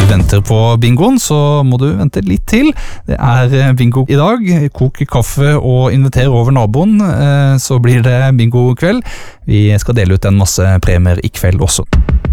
venter på bingoen, så må du vente litt til. Det bingo i dag. Kok kaffe og inviter over naboen, så blir det bingo kveld. Vi skal dele ut en masse premier i kveld også.